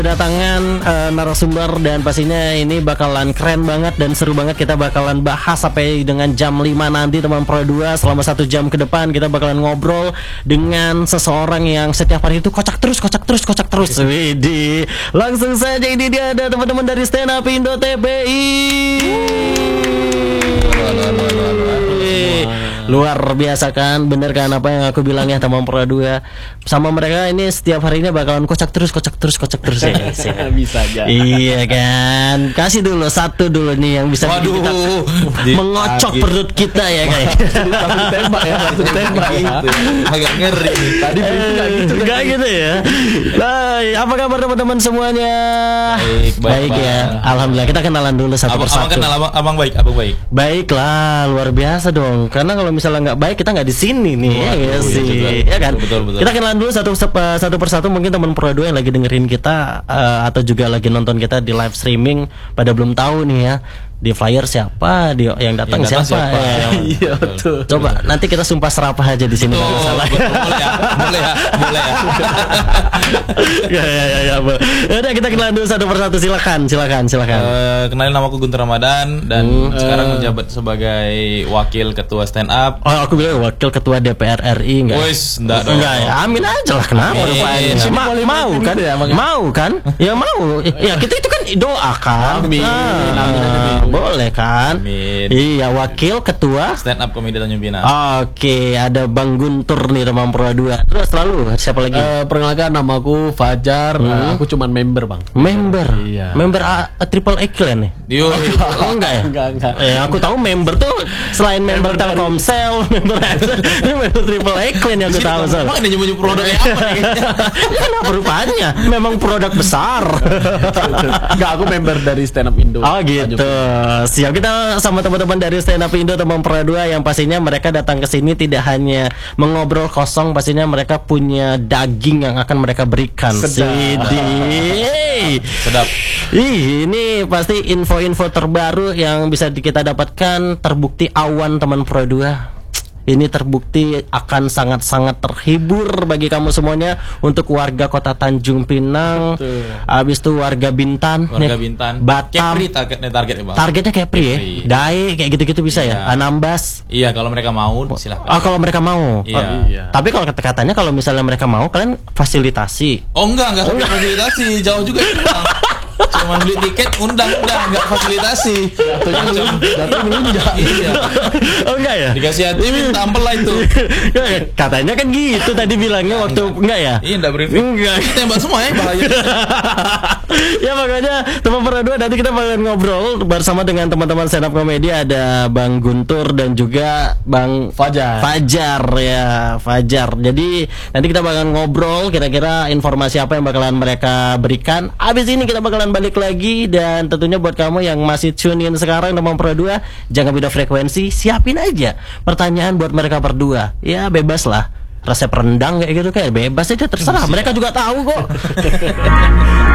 Kedatangan narasumber dan pastinya ini bakalan keren banget dan seru banget. Kita bakalan bahas sampai dengan jam 5 nanti teman Pro 2. Selama 1 jam ke depan kita bakalan ngobrol dengan seseorang yang setiap hari itu kocak terus. Widih. Langsung saja ini dia ada teman-teman dari Stand Up Indo TPI. Luar biasa kan, bener kan apa yang aku bilang ya teman Pro 2. Sama mereka ini setiap harinya bakalan kocak terus ya. Bisa aja. Iya kan. Kasih dulu satu dulu nih yang bisa kita mengocok perut kita ya kayak. Langsung tembak ya. Agak ngeri. Tadi gitu. Enggak gitu ya. Baik, apa kabar teman-teman semuanya? Baik ya. Alhamdulillah, kita kenalan dulu satu persatu. Abang baik. Baiklah, luar biasa dong. Karena kalau misalnya nggak baik kita nggak di sini nih, ya sih, ya kan? Betul. Kita kenalan dulu satu persatu. Mungkin teman Pro 2 yang lagi dengerin kita atau juga lagi nonton kita di live streaming pada belum tahu nih ya. Di flyer siapa, yang datang siapa? Iya betul. Coba nanti kita sumpah serapah aja di sini kalau salah. Boleh ya. Udah kita kenalan dulu satu persatu, silakan. Kenalin, nama aku Guntur Ramadan dan sekarang menjabat sebagai wakil ketua stand up. Oh, aku bilang wakil ketua DPR RI enggak? Wes, enggak dong. Enggak ya, amin aja lah. Kenapa rupanya? Mau kan? Mau kan? Ya mau. Ya kita itu kan doa kan. Amin. Boleh kan? Amin. Iya, wakil ketua Stand up komedi Tanjung Pinang. Oke, ada Bang Guntur nih teman Pro 2. Terus lalu siapa lagi? Perkenalkan, namaku Fajar. Aku cuman member, Bang. Member. Iya. Member Triple A Clan nih. Yo. Oh enggak ya? Enggak. Aku tahu member tuh selain member Telkomsel, member Triple A Clan yang aku tahu. Emang ada nyebut produknya apa nih? Kenapa rupanya? Memang produk besar. Enggak, aku member dari Stand Up Indo. Oh gitu. Siap, kita sama teman-teman dari Stand Up Indo teman Pro 2 yang pastinya mereka datang ke sini tidak hanya mengobrol kosong, pastinya mereka punya daging yang akan mereka berikan. Sedap. Ini pasti info-info terbaru yang bisa kita dapatkan, terbukti awan teman Pro 2. Ini terbukti akan sangat-sangat terhibur bagi kamu semuanya. Untuk warga kota Tanjung Pinang, habis itu warga Bintan, Batam. Kepri targetnya Bang. Targetnya Kepri ya, Dae kayak gitu-gitu bisa ya. Anambas. Iya, kalau mereka mau silahkan. Oh, kalau mereka mau. Iya. Tapi kalau katanya kalau misalnya mereka mau, kalian fasilitasi. Oh enggak fasilitasi, jauh juga itu. Cuma beli tiket, undang, enggak fasilitasi. Jatuh melunjak. Iya. Oh enggak ya? Dikasih hati minta ampel lah itu. Katanya kan gitu tadi bilangnya waktu enggak ya? Iya, enggak briefing. Enggak. Tembak semua ya, bahaya. Ya makanya teman Pro 2 nanti kita bakal ngobrol bersama dengan teman-teman stand up komedi. Ada Bang Guntur dan juga Bang Fajar. Fajar. Jadi nanti kita bakal ngobrol kira-kira informasi apa yang bakalan mereka berikan. Abis ini kita bakalan balik lagi. Dan tentunya buat kamu yang masih tune in sekarang teman Pro 2, jangan beda frekuensi, siapin aja pertanyaan buat mereka berdua. Ya bebas lah, resep rendang kayak gitu kayak bebas aja, terserah. Mereka juga tahu kok.